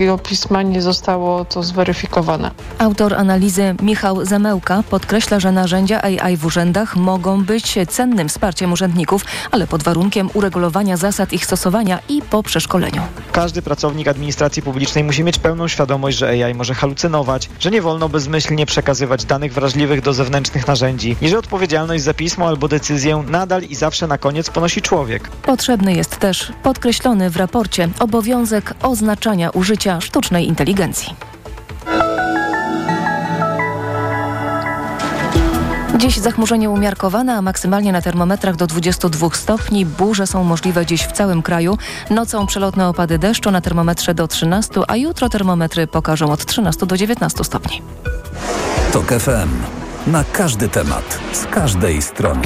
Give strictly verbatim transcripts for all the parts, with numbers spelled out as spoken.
o pisma nie zostało to zweryfikowane. Autor analizy Michał Zamełka podkreśla, że narzędzia A I w urzędach mogą być cennym wsparciem urzędników, ale pod warunkiem uregulowania zasad ich stosowania i po przeszkoleniu. Każdy pracownik administracji publicznej musi mieć pełną świadomość, że A I może halucynować, że nie wolno bezmyślnie przekazywać danych wrażliwych do zewnętrznych narzędzi i że odpowiedzialność za pismo albo decyzję nadal i zawsze na koniec ponosi człowiek. Potrzebny jest też podkreślony w raporcie obowiązek oznaczania użycia sztucznej inteligencji. Dziś zachmurzenie umiarkowane, a maksymalnie na termometrach do dwudziestu dwóch stopni. Burze są możliwe dziś w całym kraju. Nocą przelotne opady deszczu na termometrze do trzynastu, a jutro termometry pokażą od trzynastu do dziewiętnastu stopni. TOK F M. Na każdy temat, z każdej strony.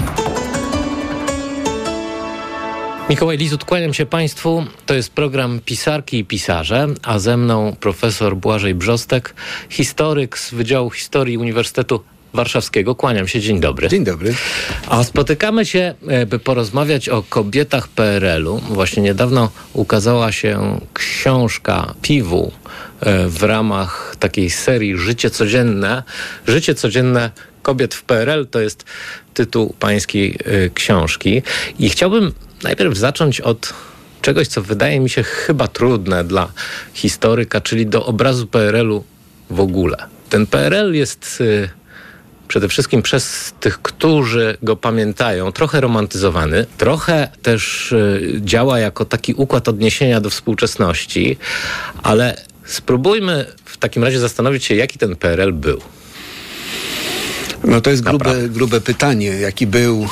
Mikołaj Lizut, kłaniam się Państwu. To jest program Pisarki i Pisarze, a ze mną profesor Błażej Brzostek, historyk z Wydziału Historii Uniwersytetu Warszawskiego. Kłaniam się, dzień dobry. Dzień dobry. A spotykamy się, by porozmawiać o kobietach P R L-u. Właśnie niedawno ukazała się książka Piwu w ramach takiej serii Życie codzienne. Życie codzienne kobiet w P R L to jest tytuł pańskiej książki. I chciałbym najpierw zacząć od czegoś, co wydaje mi się chyba trudne dla historyka, czyli do obrazu P R L-u w ogóle. Ten P R L jest y, przede wszystkim przez tych, którzy go pamiętają, trochę romantyzowany, trochę też y, działa jako taki układ odniesienia do współczesności, ale spróbujmy w takim razie zastanowić się, jaki ten P R L był. No to jest grube, grube pytanie, jaki był...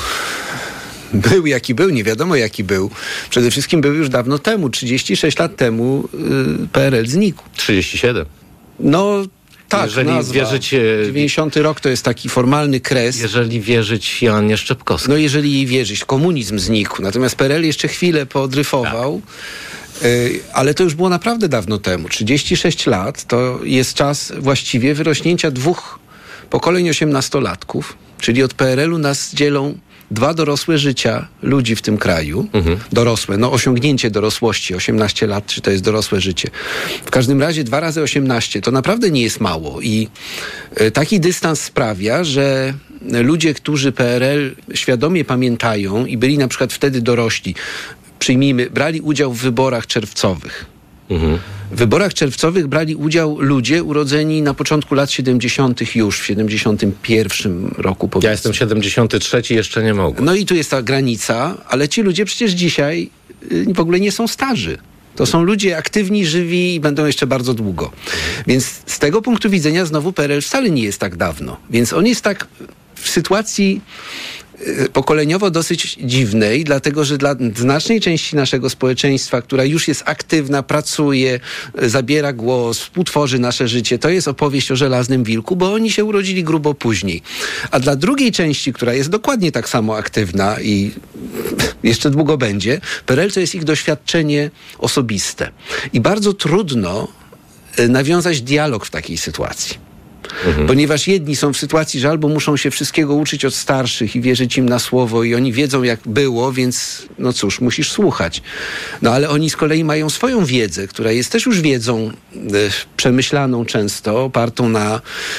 Był jaki był, nie wiadomo jaki był. Przede wszystkim był już dawno temu, trzydzieści sześć lat temu yy, P R L znikł. trzydzieści siedem. No tak, jeżeli nazwa. wierzyć... dziewięćdziesiąty rok to jest taki formalny kres. Jeżeli wierzyć Joannie Szczepkowskiej. No jeżeli jej wierzyć, komunizm znikł. Natomiast P R L jeszcze chwilę podryfował. Tak. Yy, ale to już było naprawdę dawno temu. trzydzieści sześć lat to jest czas właściwie wyrośnięcia dwóch pokoleń osiemnastolatków, czyli od P R L-u nas dzielą dwa dorosłe życia ludzi w tym kraju. Mhm. Dorosłe, no osiągnięcie dorosłości, osiemnaście lat, czy to jest dorosłe życie. W każdym razie dwa razy osiemnaście to naprawdę nie jest mało i y, taki dystans sprawia, że ludzie, którzy P R L świadomie pamiętają i byli na przykład wtedy dorośli, przyjmijmy, brali udział w wyborach czerwcowych. Mhm. W wyborach czerwcowych brali udział ludzie urodzeni na początku lat siedemdziesiątych już, w siedemdziesiątym pierwszym roku. Powiedzmy. Ja jestem siedemdziesiąty trzeci, jeszcze nie mogę. No i tu jest ta granica, ale ci ludzie przecież dzisiaj y, w ogóle nie są starzy. To są ludzie aktywni, żywi i będą jeszcze bardzo długo. Więc z tego punktu widzenia znowu P R L wcale nie jest tak dawno. Więc on jest tak w sytuacji pokoleniowo dosyć dziwnej, dlatego że dla znacznej części naszego społeczeństwa, która już jest aktywna, pracuje, zabiera głos, współtworzy nasze życie, to jest opowieść o Żelaznym Wilku, bo oni się urodzili grubo później. A dla drugiej części, która jest dokładnie tak samo aktywna i jeszcze długo będzie, P R L to jest ich doświadczenie osobiste. I bardzo trudno nawiązać dialog w takiej sytuacji. Mhm. Ponieważ jedni są w sytuacji, że albo muszą się wszystkiego uczyć od starszych i wierzyć im na słowo i oni wiedzą jak było, więc no cóż, musisz słuchać. No ale oni z kolei mają swoją wiedzę, która jest też już wiedzą e, przemyślaną często, opartą na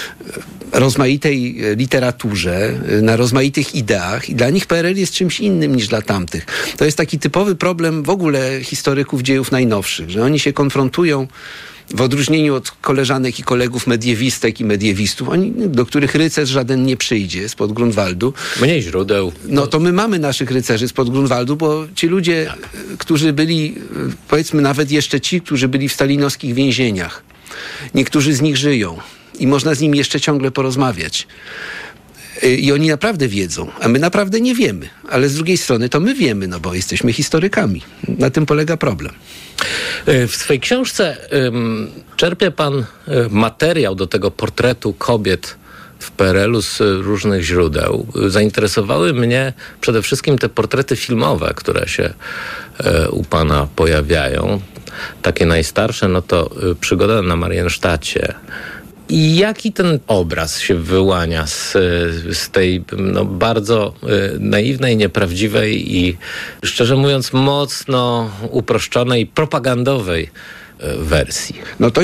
e, rozmaitej literaturze, e, na rozmaitych ideach i dla nich P R L jest czymś innym niż dla tamtych. To jest taki typowy problem w ogóle historyków dziejów najnowszych, że oni się konfrontują w odróżnieniu od koleżanek i kolegów mediewistek i mediewistów, oni, do których rycerz żaden nie przyjdzie spod Grunwaldu. Mniej źródeł. No to my mamy naszych rycerzy spod Grunwaldu, bo ci ludzie, tak. którzy byli, powiedzmy nawet jeszcze ci, którzy byli w stalinowskich więzieniach, niektórzy z nich żyją i można z nimi jeszcze ciągle porozmawiać. I oni naprawdę wiedzą, a my naprawdę nie wiemy. Ale z drugiej strony to my wiemy, no bo jesteśmy historykami. Na tym polega problem. W swojej książce um, czerpie pan um, materiał do tego portretu kobiet w P R L-u z różnych źródeł. Zainteresowały mnie przede wszystkim te portrety filmowe, które się e, u pana pojawiają. Takie najstarsze, no to e, Przygoda na Mariensztacie. I jaki ten obraz się wyłania z, z tej no, bardzo y, naiwnej, nieprawdziwej i szczerze mówiąc mocno uproszczonej, propagandowej e, wersji. No to